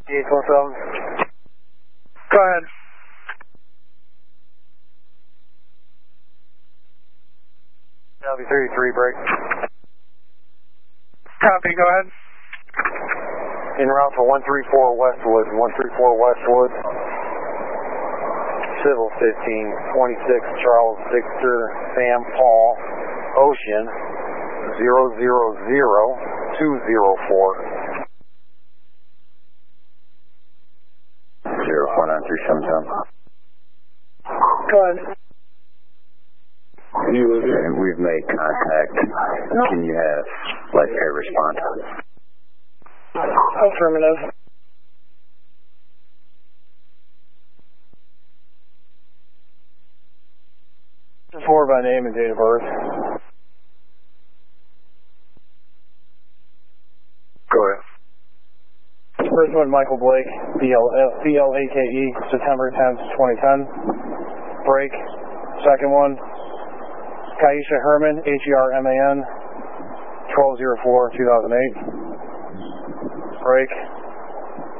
817. Go ahead. W33 break. Copy, go ahead. En route for 134 Westwood, 134 Westwood. Civil 1526 Charles Victor Sam Paul Ocean 000204. 049377. Go ahead. Okay, we've made contact. Can you have like air response? Affirmative. Forward by name and date of birth. Go ahead. First one, Michael Blake, BLAKE, September 10th, 2010. Break. Second one, Kaisha Herman, HERMAN, 12/04/2008. Break.